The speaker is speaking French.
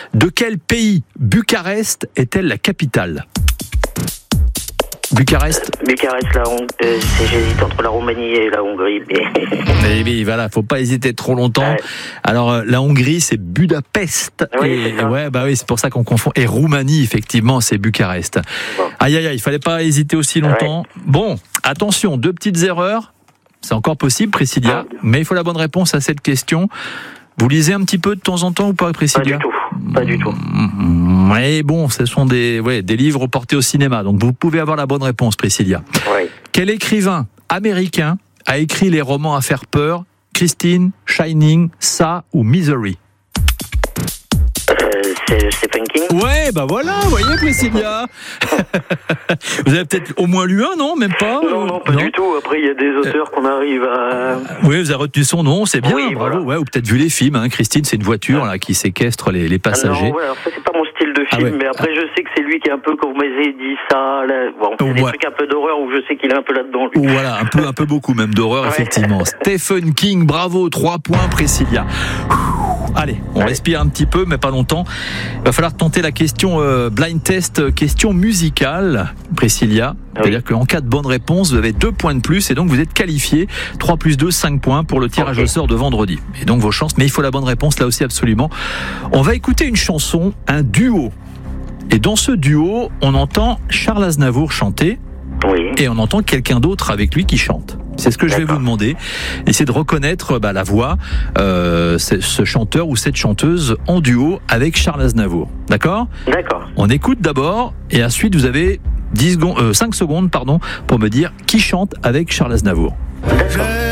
De quel pays Bucarest est-elle la capitale ? Bucarest, j'hésite entre la Roumanie et la Hongrie. mais oui, voilà, faut pas hésiter trop longtemps. Ouais. Alors la Hongrie, c'est Budapest. Oui, c'est ça. Ouais, bah oui, c'est pour ça qu'on confond. Et Roumanie, effectivement, c'est Bucarest. Bon. Aïe, il fallait pas hésiter aussi longtemps. Ouais. Bon, attention, 2 petites erreurs. C'est encore possible, Priscilla, mais il faut la bonne réponse à cette question. Vous lisez un petit peu de temps en temps ou pas, Priscilla ? Pas du tout. Mais bon, ce sont des livres portés au cinéma, donc vous pouvez avoir la bonne réponse, Priscilla. Oui. Quel écrivain américain a écrit les romans à faire peur ? Christine, Shining, Ça ou Misery ? C'est Stephen King. Ouais, bah voilà, vous voyez, Priscilla. Vous avez peut-être au moins lu un, non ? Même pas ? Non, pas du tout. Après, il y a des auteurs qu'on arrive à... Oui, vous avez retenu son nom, c'est bien, oui, bravo. Voilà. Ouais, ou peut-être vu les films. Christine, c'est une voiture là qui séquestre les passagers. Alors, alors ça, c'est pas mon style de film, mais après, je sais que c'est lui qui est un peu, comme vous m'avez dit, ça... Là, bon, c'est des trucs un peu d'horreur où je sais qu'il est un peu là-dedans, lui. Voilà, un peu beaucoup même d'horreur, effectivement. Stephen King, bravo, 3 points, Priscilla. Allez, on respire un petit peu, mais pas longtemps. Il va falloir tenter la question blind test, question musicale, Priscilla. C'est-à-dire qu'en cas de bonne réponse, vous avez 2 points de plus et donc vous êtes qualifié. 3 plus 2, 5 points pour le tirage au sort de vendredi. Et donc vos chances, mais il faut la bonne réponse là aussi absolument. On va écouter une chanson, un duo. Et dans ce duo, on entend Charles Aznavour chanter et on entend quelqu'un d'autre avec lui qui chante. C'est ce que je vais vous demander. Essayez de reconnaître la voix, ce chanteur ou cette chanteuse en duo avec Charles Aznavour. D'accord ? D'accord. On écoute d'abord et ensuite vous avez 5 secondes pour me dire qui chante avec Charles Aznavour. D'accord.